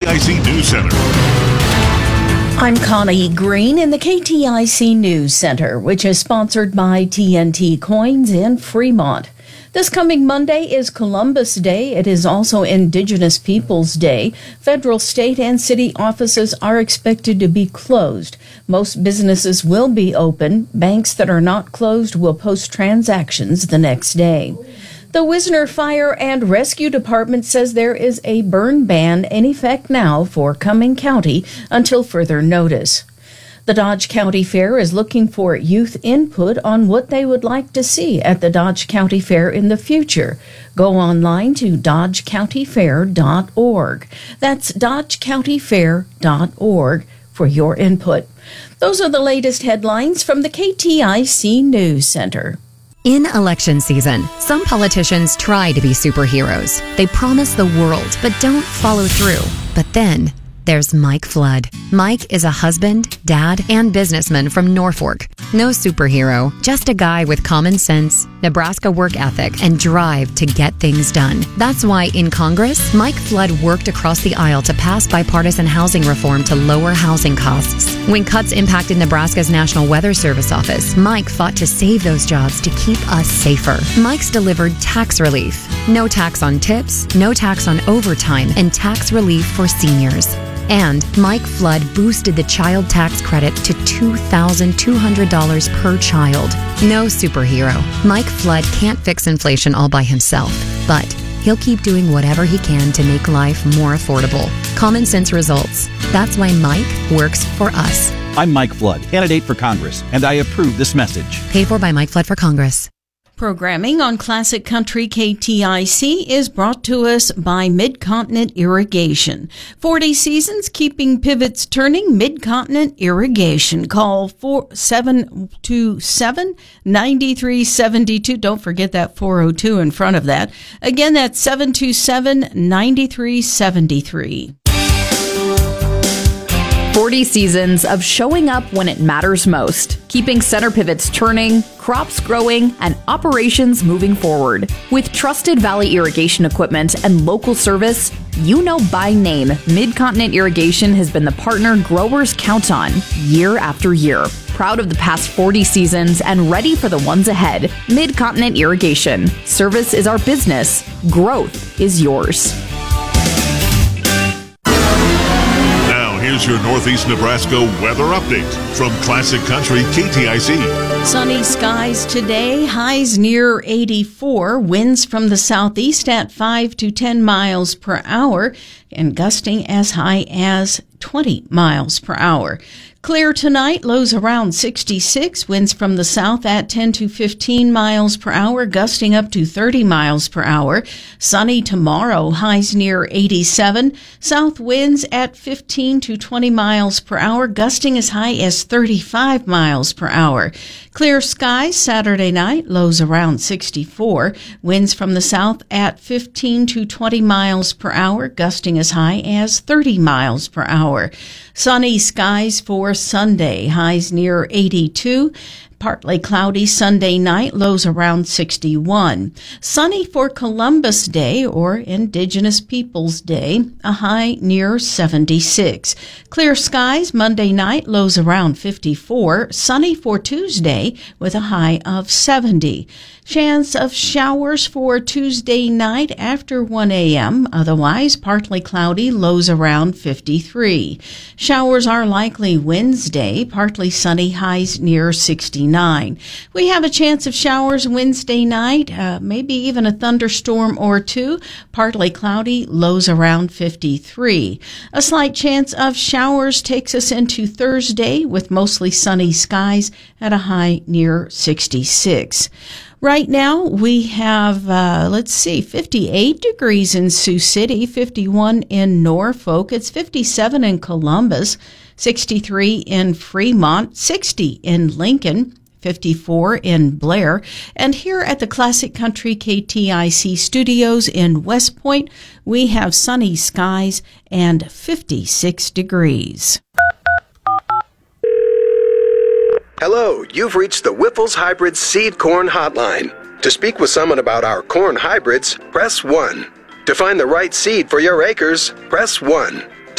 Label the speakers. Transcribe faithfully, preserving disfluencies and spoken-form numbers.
Speaker 1: I C News Center.
Speaker 2: I'm Connie Green in the K T I C News Center, which is sponsored by T N T Coins in Fremont. This coming Monday is Columbus Day. It is also Indigenous Peoples Day. Federal, state, and city offices are expected to be closed. Most businesses will be open. Banks that are not closed will post transactions the next day. The Wisner Fire and Rescue Department says there is a burn ban in effect now for Cumming County until further notice. The Dodge County Fair is looking for youth input on what they would like to see at the Dodge County Fair in the future. Go online to dodge county fair dot org. That's dodge county fair dot org for your input. Those are the latest headlines from the K T I C News Center.
Speaker 3: In election season, some politicians try to be superheroes. They promise the world, but don't follow through. But then there's Mike Flood. Mike is a husband, dad, and businessman from Norfolk. No superhero, just a guy with common sense, Nebraska work ethic, and drive to get things done. That's why in Congress, Mike Flood worked across the aisle to pass bipartisan housing reform to lower housing costs. When cuts impacted Nebraska's National Weather Service office, Mike fought to save those jobs to keep us safer. Mike's delivered tax relief. No tax on tips, no tax on overtime, and tax relief for seniors. And Mike Flood boosted the child tax credit to two thousand two hundred dollars per child. No superhero. Mike Flood can't fix inflation all by himself, but he'll keep doing whatever he can to make life more affordable. Common sense results. That's why Mike works for us.
Speaker 4: I'm Mike Flood, candidate for Congress, and I approve this message.
Speaker 3: Paid for by Mike Flood for Congress.
Speaker 2: Programming on Classic Country K T I C is brought to us by Mid-Continent Irrigation. forty seasons keeping pivots turning. Mid-Continent Irrigation. Call four seven two seven, nine three seven two. Don't forget that four oh two in front of that. Again, that's seven two seven, nine three seven three.
Speaker 5: forty seasons of showing up when it matters most, keeping center pivots turning, crops growing, and operations moving forward. With trusted Valley irrigation equipment and local service, you know by name, Mid-Continent Irrigation has been the partner growers count on year after year. Proud of the past forty seasons and ready for the ones ahead. Mid-Continent Irrigation. Service is our business. Growth is yours.
Speaker 1: Here's your Northeast Nebraska weather update from Classic Country K T I C.
Speaker 2: Sunny skies today, highs near eighty-four, winds from the southeast at five to ten miles per hour, and gusting as high as twenty miles per hour. Clear tonight, lows around sixty-six, winds from the south at ten to fifteen miles per hour, gusting up to thirty miles per hour. Sunny tomorrow, highs near eighty-seven, south winds at fifteen to twenty miles per hour, gusting as high as thirty-five miles per hour. Clear skies Saturday night, lows around sixty-four, winds from the south at fifteen to twenty miles per hour, gusting as high as thirty miles per hour. Sunny skies for Sunday, highs near eighty-two. Partly cloudy Sunday night, lows around sixty-one. Sunny for Columbus Day, or Indigenous Peoples Day, a high near seventy-six. Clear skies Monday night, lows around fifty-four. Sunny for Tuesday with a high of seventy. Chance of showers for Tuesday night after one a.m. Otherwise, partly cloudy, lows around fifty-three. Showers are likely Wednesday, partly sunny, highs near sixty-nine. We have a chance of showers Wednesday night, uh, maybe even a thunderstorm or two, partly cloudy, lows around fifty-three. A slight chance of showers takes us into Thursday with mostly sunny skies at a high near sixty-six. Right now, we have, uh, let's see, fifty-eight degrees in Sioux City, fifty-one in Norfolk. It's fifty-seven in Columbus, sixty-three in Fremont, sixty in Lincoln, fifty-four in Blair. And here at the Classic Country K T I C studios in West Point, we have sunny skies and fifty-six degrees.
Speaker 6: Hello, you've reached the Wyffels Hybrid Seed Corn Hotline. To speak with someone about our corn hybrids, press one. To find the right seed for your acres, press one.